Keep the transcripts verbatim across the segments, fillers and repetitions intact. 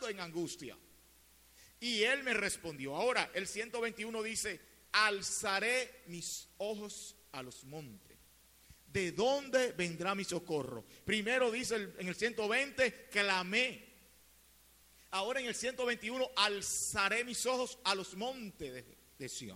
estando en angustia. Y él me respondió. Ahora, el ciento veintiuno dice, alzaré mis ojos a los montes. ¿De dónde vendrá mi socorro? Primero dice el, en el ciento veinte, clamé. Ahora en el ciento veintiuno, alzaré mis ojos a los montes de, de Sión.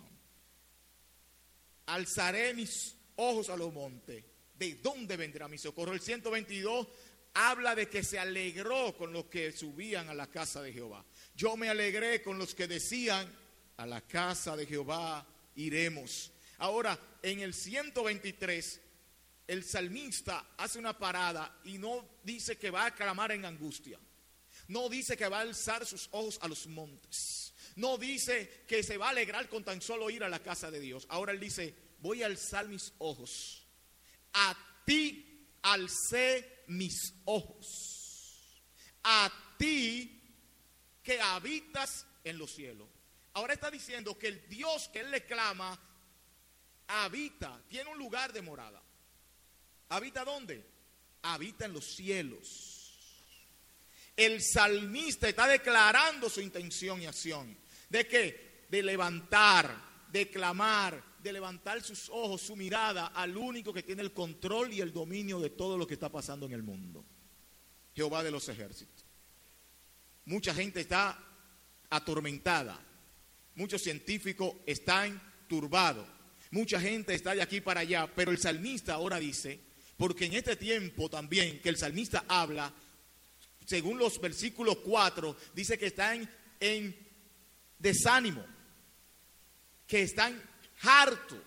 Alzaré mis ojos a los montes. ¿De dónde vendrá mi socorro? El ciento veintidós habla de que se alegró con los que subían a la casa de Jehová. Yo me alegré con los que decían, a la casa de Jehová iremos. Ahora, en el ciento veintitrés, el salmista hace una parada y no dice que va a clamar en angustia. No dice que va a alzar sus ojos a los montes. No dice que se va a alegrar con tan solo ir a la casa de Dios. Ahora él dice, voy a alzar mis ojos. A ti alcé mis ojos. A ti que habitas en los cielos. Ahora está diciendo que el Dios que él le clama habita, tiene un lugar de morada. ¿Habita dónde? Habita en los cielos. El salmista está declarando su intención y acción. ¿De qué? De levantar, de clamar, de levantar sus ojos, su mirada al único que tiene el control y el dominio de todo lo que está pasando en el mundo. Jehová de los ejércitos. Mucha gente está atormentada. Muchos científicos están turbados. Mucha gente está de aquí para allá. Pero el salmista ahora dice, porque en este tiempo también que el salmista habla, según los versículos cuatro, dice que están en desánimo, que están hartos,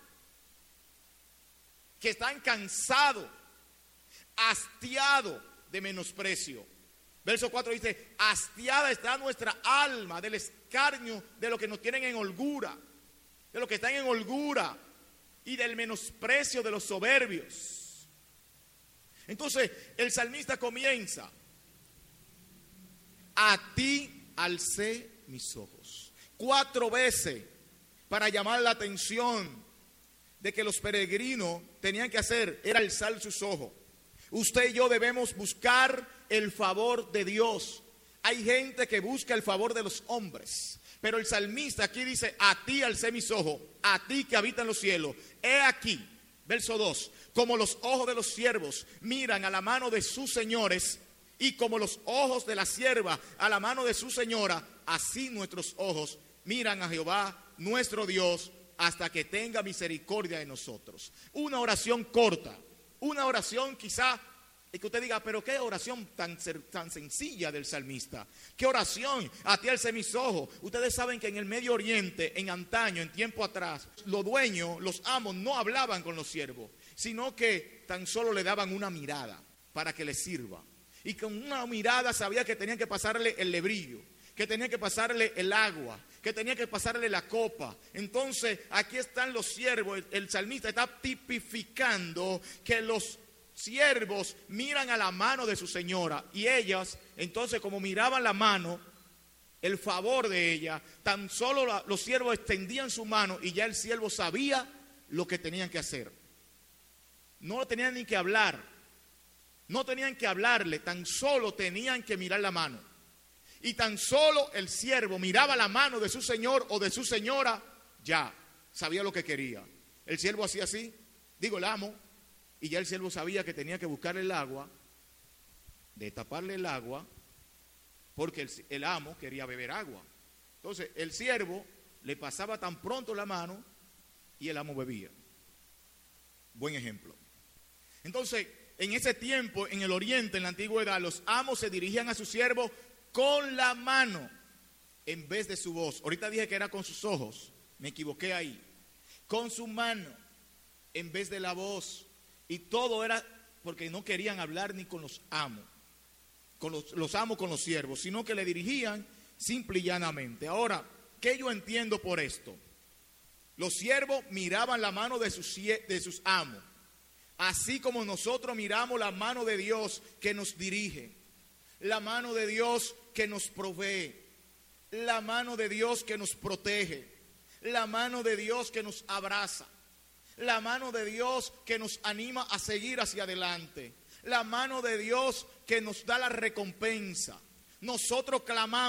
que están cansados, hastiados de menosprecio. Verso cuatro dice, hastiada está nuestra alma del escarnio de lo que nos tienen en holgura, de lo que están en holgura y del menosprecio de los soberbios. Entonces el salmista comienza, a ti alcé mis ojos. Cuatro veces para llamar la atención de que los peregrinos tenían que hacer, era alzar sus ojos. Usted y yo debemos buscar el favor de Dios. Hay gente que busca el favor de los hombres, pero el salmista aquí dice, a ti alcé mis ojos, a ti que habitas en los cielos. He aquí, verso dos, como los ojos de los siervos miran a la mano de sus señores, y como los ojos de la sierva a la mano de su señora, así nuestros ojos miran a Jehová, nuestro Dios, hasta que tenga misericordia de nosotros. Una oración corta, una oración quizá, y que usted diga, pero qué oración tan, tan sencilla del salmista. Qué oración, a ti alcé mis ojos. Ustedes saben que en el Medio Oriente, en antaño, en tiempo atrás, los dueños, los amos, no hablaban con los siervos, sino que tan solo le daban una mirada para que les sirva. Y con una mirada sabía que tenían que pasarle el lebrillo, que tenía que pasarle el agua, que tenía que pasarle la copa. Entonces aquí están los siervos. El, el salmista está tipificando que los siervos miran a la mano de su señora, y ellas, entonces como miraban la mano, el favor de ella, tan solo la, los siervos extendían su mano y ya el siervo sabía lo que tenían que hacer. No tenían ni que hablar. No tenían que hablarle, tan solo tenían que mirar la mano. Y tan solo el siervo miraba la mano de su señor o de su señora, ya sabía lo que quería. El siervo hacía así, digo el amo, y ya el siervo sabía que tenía que buscarle el agua, de taparle el agua, porque el, el amo quería beber agua. Entonces el siervo le pasaba tan pronto la mano y el amo bebía. Buen ejemplo. Entonces, en ese tiempo, en el oriente, en la antigüedad, los amos se dirigían a sus siervos con la mano en vez de su voz. Ahorita dije que era con sus ojos, me equivoqué ahí. Con su mano en vez de la voz. Y todo era porque no querían hablar ni con los amos, con los, los amos con los siervos, sino que le dirigían simple y llanamente. Ahora, ¿qué yo entiendo por esto? Los siervos miraban la mano de sus, de sus amos. Así como nosotros miramos la mano de Dios que nos dirige, la mano de Dios que nos provee, la mano de Dios que nos protege, la mano de Dios que nos abraza, la mano de Dios que nos anima a seguir hacia adelante, la mano de Dios que nos da la recompensa. Nosotros clamamos